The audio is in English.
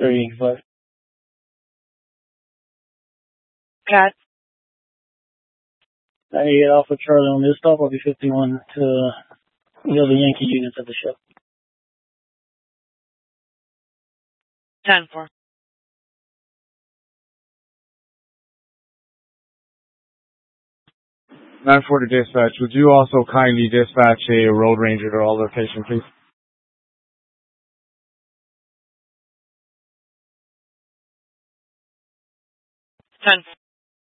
3, but Cat. I need to get off of Charlie on this stop. I'll be 51 to the other Yankee units at the ship. 10-4. Nine 4 to dispatch. Would you also kindly dispatch a road ranger to all location, please? 10-4.